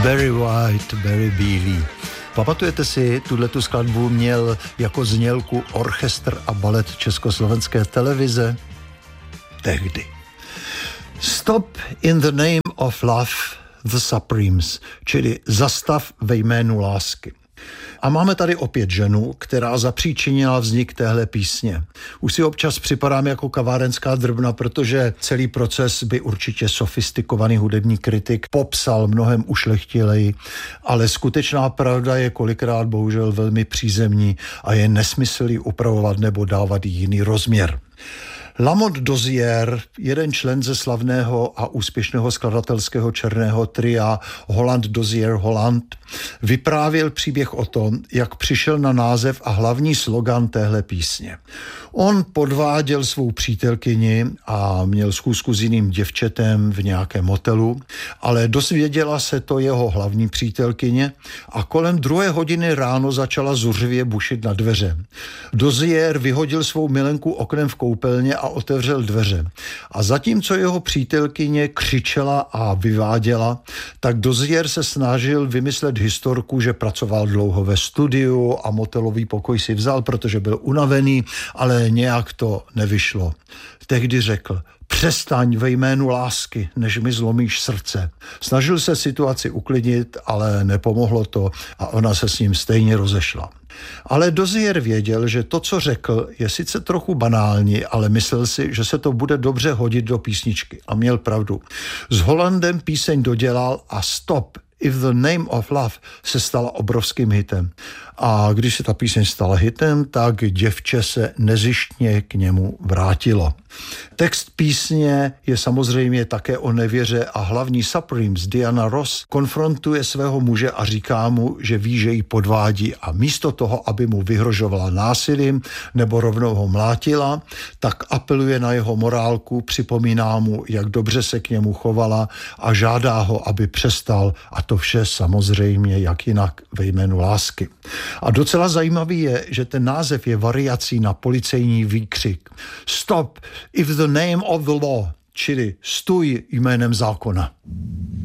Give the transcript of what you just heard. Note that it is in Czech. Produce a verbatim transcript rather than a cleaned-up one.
Barry White, Barry bílý. Pamatujete si, tuhletu skladbu měl jako znělku orchestr a balet Československé televize? Tehdy. Stop in the name of love, the Supremes, čili zastav ve jménu lásky. A máme tady opět ženu, která zapříčinila vznik téhle písně. Už si občas připadám jako kavárenská drbna, protože celý proces by určitě sofistikovaný hudební kritik popsal mnohem ušlechtileji, ale skutečná pravda je kolikrát bohužel velmi přízemní a je nesmysl ji upravovat nebo dávat jí jiný rozměr. Lamont Dozier, jeden člen ze slavného a úspěšného skladatelského černého tria Holland Dozier Holland, vyprávěl příběh o tom, jak přišel na název a hlavní slogan téhle písně. On podváděl svou přítelkyni a měl schůzku s jiným děvčetem v nějakém motelu, ale dozvěděla se to jeho hlavní přítelkyně a kolem druhé hodiny ráno začala zuřivě bušit na dveře. Dozier vyhodil svou milenku oknem v koupelně a otevřel dveře. A zatímco jeho přítelkyně křičela a vyváděla, tak Dozier se snažil vymyslet historku, že pracoval dlouho ve studiu a motelový pokoj si vzal, protože byl unavený, ale nějak to nevyšlo. Tehdy řekl: přestaň ve jménu lásky, než mi zlomíš srdce. Snažil se situaci uklidnit, ale nepomohlo to a ona se s ním stejně rozešla. Ale Dozier věděl, že to, co řekl, je sice trochu banální, ale myslel si, že se to bude dobře hodit do písničky. A měl pravdu. S Hollandem píseň dodělal a Stop If the Name of Love se stala obrovským hitem. A když se ta píseň stala hitem, tak děvče se nezištně k němu vrátilo. Text písně je samozřejmě také o nevěře a hlavní Supremes Diana Ross konfrontuje svého muže a říká mu, že ví, že ji podvádí a místo toho, aby mu vyhrožovala násilím nebo rovnou ho mlátila, tak apeluje na jeho morálku, připomíná mu, jak dobře se k němu chovala a žádá ho, aby přestal, a to vše samozřejmě jak jinak ve jménu lásky. A docela zajímavý je, že ten název je variací na policejní výkřik Stop if the name of the law, čili stůj jménem zákona.